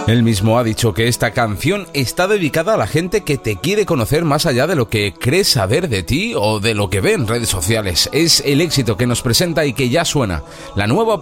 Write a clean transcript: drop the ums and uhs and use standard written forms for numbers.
Él mismo ha dicho que esta canción está dedicada a la gente que te quiere conocer más allá de lo que crees saber de ti o de lo que ve en redes sociales. Es el éxito que nos presenta y que ya suena. La nueva